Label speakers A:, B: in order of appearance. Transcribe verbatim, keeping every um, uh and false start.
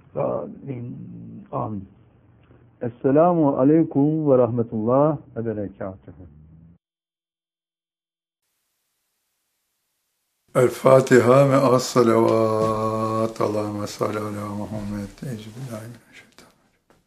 A: Amin. Amin. Esselamu aleyküm ve rahmetullah ve berekatuhu.
B: El Fatiha ve as-salavat. Allahümme salli ala Muhammed. Ecbillahi